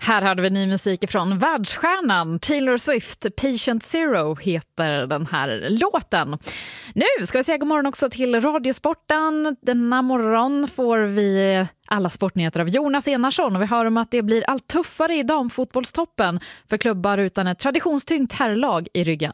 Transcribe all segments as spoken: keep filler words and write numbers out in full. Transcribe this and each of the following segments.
Här hörde vi ny musik från världsstjärnan Taylor Swift. Patient Zero heter den här låten. Nu ska vi säga god morgon också till Radiosporten. Denna morgon får vi alla sportnyheter av Jonas Enarsson. Och vi hör om att det blir allt tuffare i damfotbollstoppen för klubbar utan ett traditionstyngt herrlag i ryggen.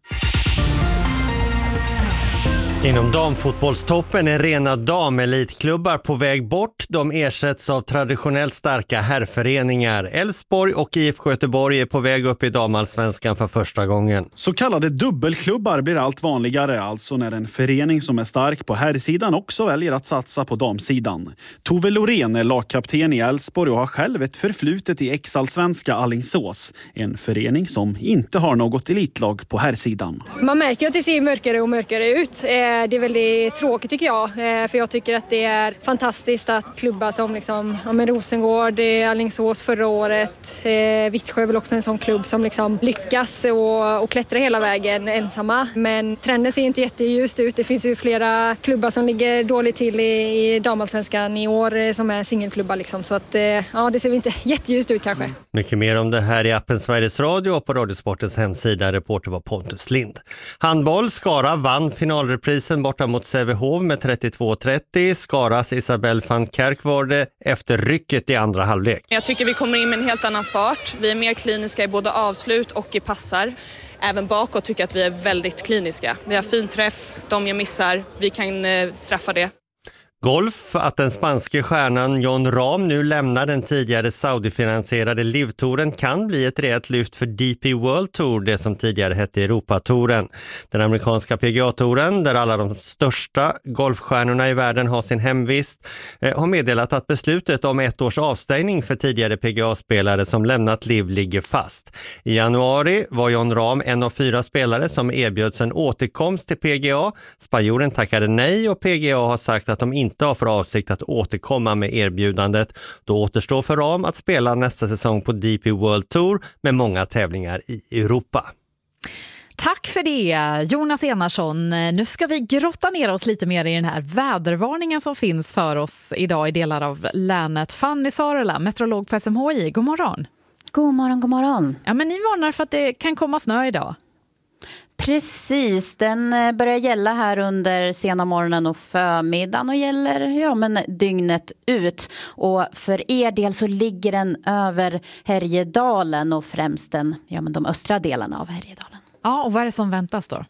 Inom damfotbollstoppen är rena damelitklubbar på väg bort. De ersätts av traditionellt starka herrföreningar. Elfsborg och I F K Göteborg är på väg upp i damallsvenskan för första gången. Så kallade dubbelklubbar blir allt vanligare, alltså när en förening som är stark på herrsidan också väljer att satsa på damsidan. Tove Lorén är lagkapten i Elfsborg och har själv ett förflutet i ex-allsvenska Alingsås. En förening som inte har något elitlag på herrsidan. Man märker att det ser mörkare och mörkare ut. Det är väldigt tråkigt tycker jag, för jag tycker att det är fantastiskt att klubbar som liksom, ja, men Rosengård, Alingsås förra året, eh, Vittsjö är väl också en sån klubb som liksom lyckas och, och klättrar hela vägen ensamma. Men trenden ser inte jätteljust ut. Det finns ju flera klubbar som ligger dåligt till i, i damallsvenskan i år som är singelklubbar liksom. Så att, eh, ja, det ser inte jätteljust ut kanske. Mm. Mycket mer om det här i appen Sveriges Radio och på Radiosportens hemsida. Reporter var Pontus Lind. Handboll, Skara vann finalreprisen borta mot Sävehof med trettiotvå trettio. Skaras Isabelle van Kerk var det efter rycket i andra halvlek. Jag tycker vi kommer in med en helt annan fart. Vi är mer kliniska i både avslut och i passar. Även bakåt tycker jag att vi är väldigt kliniska. Vi har fin träff, de jag missar, vi kan eh, straffa det. Golf, att den spanske stjärnan Jon Rahm nu lämnar den tidigare Saudi-finansierade Live-touren kan bli ett rejält lyft för D P World Tour, det som tidigare hette Europatouren. Den amerikanska P G A-touren, där alla de största golfstjärnorna i världen har sin hemvist, eh, har meddelat att beslutet om ett års avstängning för tidigare P G A-spelare som lämnat Live ligger fast. I januari var Jon Rahm en av fyra spelare som erbjöds en återkomst till P G A. Spanjoren tackade nej och P G A har sagt att de inte har för avsikt att återkomma med erbjudandet. Då återstår för Rahm att spela nästa säsong på D P World Tour med många tävlingar i Europa. Tack för det, Jonas Enarsson. Nu ska vi grotta ner oss lite mer i den här vädervarningen som finns för oss idag i delar av länet. Fanny Sarela, meteorolog på S M H I. God morgon. God morgon, god morgon. Ja, men ni varnar för att det kan komma snö idag. Precis, den börjar gälla här under sena morgonen och förmiddagen och gäller ja, men dygnet ut. Och för er del så ligger den över Härjedalen och främst den, ja, men de östra delarna av Härjedalen. Ja, och vad är det som väntas då?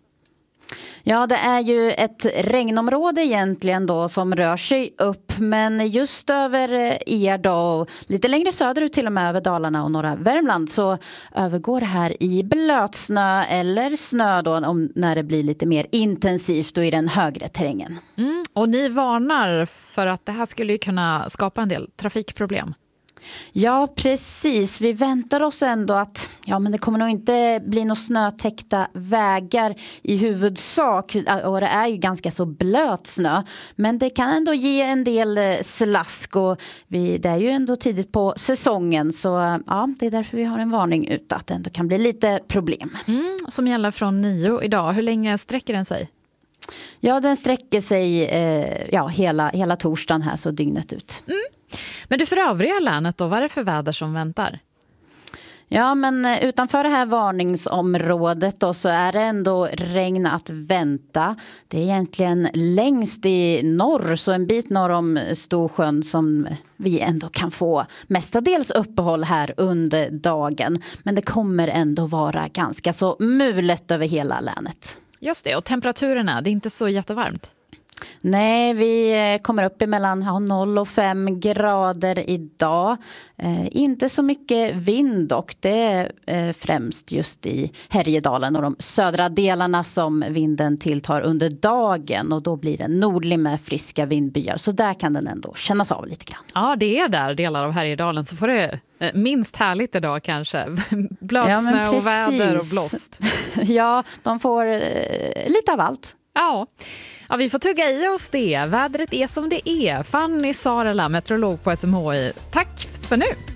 Ja, det är ju ett regnområde egentligen då som rör sig upp, men just över er då och lite längre söderut till och med över Dalarna och norra Värmland så övergår det här i blötsnö eller snö då om, när det blir lite mer intensivt och i den högre terrängen. Mm, och ni varnar för att det här skulle ju kunna skapa en del trafikproblem. Ja, precis. Vi väntar oss ändå att ja, men det kommer nog inte bli några snötäckta vägar i huvudsak. Och det är ju ganska så blöt snö. Men det kan ändå ge en del slask och vi, det är ju ändå tidigt på säsongen. Så ja, det är därför vi har en varning ut att det ändå kan bli lite problem. Mm, som gäller från nio idag. Hur länge sträcker den sig? Ja, den sträcker sig eh, ja, hela, hela torsdagen här så dygnet ut. Mm. Men du, för övriga länet då, vad är det för väder som väntar? Ja, men utanför det här varningsområdet då så är det ändå regn att vänta. Det är egentligen längst i norr, så en bit norr om Storsjön som vi ändå kan få mestadels uppehåll här under dagen. Men det kommer ändå vara ganska så mulet över hela länet. Just det, och temperaturerna, det är inte så jättevarmt. Nej, vi kommer upp i mellan ja, noll och fem grader idag. Eh, inte så mycket vind och det är eh, främst just i Härjedalen och de södra delarna som vinden tilltar under dagen. Och då blir det nordlig med friska vindbyar. Så där kan den ändå kännas av lite grann. Ja, det är där delar av Härjedalen så får det eh, minst härligt idag kanske. Blötsnö ja, och väder och blåst. Ja, de får eh, lite av allt. Ja. ja, vi får tugga i oss det. Vädret är som det är. Fanny Sarela, meteorolog på S M H I. Tack för nu!